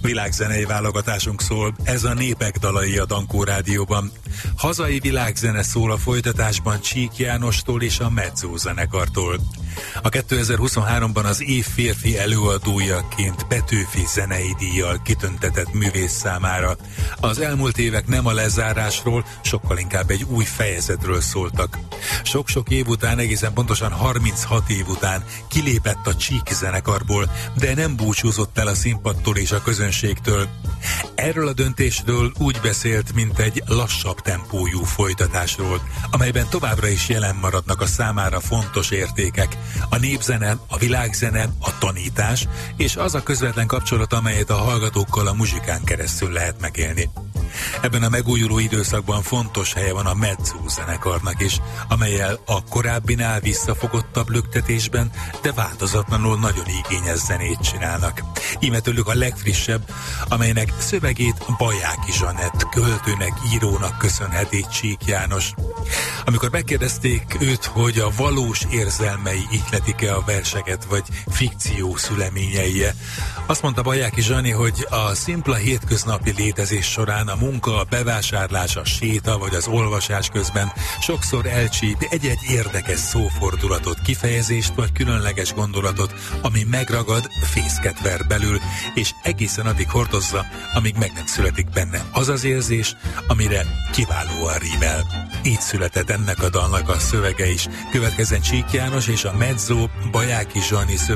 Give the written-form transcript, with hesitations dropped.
Világzenei válogatásunk szól, ez a Népek dalai a Dankó Rádióban. Hazai világzene szól a folytatásban Csík Jánostól és a Mezzo zenekartól. A 2023-ban az év férfi előadójaként Petőfi zenei díjjal kitüntetett művész számára. Az elmúlt évek nem a lezárásról, sokkal inkább egy új fejezetről szóltak. Sok-sok év után, egészen pontosan 36 év után kilépett a Csík zenekarból, de nem búcsúzott el a színpadtól és a közönségtől. Erről a döntésről úgy beszélt, mint egy lassabb tempójú folytatásról, amelyben továbbra is jelen maradnak a számára fontos értékek, a népzene, a világzene, a tanítás, és az a közvetlen kapcsolat, amelyet a hallgatókkal a muzsikán keresztül lehet megélni. Ebben a megújuló időszakban fontos helye van a Mezzo zenekarnak is, amellyel a korábbinál visszafogottabb lüktetésben, de változatlanul nagyon igényes zenét csinálnak. Íme tőlük a legfrissebb, amelynek szövegét Bajáki Zsanett költőnek, írónak köszönheti Csík János. Amikor megkérdezték őt, hogy a valós érzelmei ihletik-e a verseket, vagy fikció szüleményeie, azt mondta Bajáki Zsani, hogy a szimpla hétköznapi létezés során a munka, a bevásárlás, a séta vagy az olvasás közben sokszor elcsíp egy-egy érdekes szófordulatot, kifejezést vagy különleges gondolatot, ami megragad, fészket ver belül, és egészen addig hordozza, amíg meg nem születik benne az az érzés, amire kiválóan rímel. Így született ennek a dalnak a szövege is. Következzen Csík János és a Mezzo Bajáki Zsani szövege